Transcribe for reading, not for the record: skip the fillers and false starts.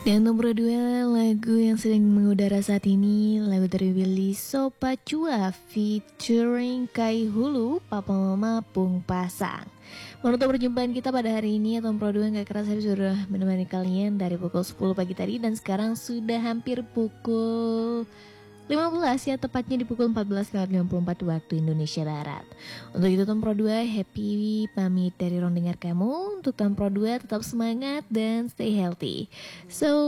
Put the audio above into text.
Yang nomor dua, lagu yang sedang mengudara saat ini, lagu dari Willy Sopacua featuring Kai Hulu, Papa Mama Pung Pasang. Menutup perjumpaan kita pada hari ini, Tom Pro 2 gak kerasa sudah menemani kalian dari pukul 10 pagi tadi, dan sekarang sudah hampir pukul 15 ya, tepatnya di pukul 14.54 waktu Indonesia Barat. Untuk itu Tom Pro 2 happy pamit dari ruang dengar kamu. Untuk Tom Pro 2 tetap semangat dan stay healthy. So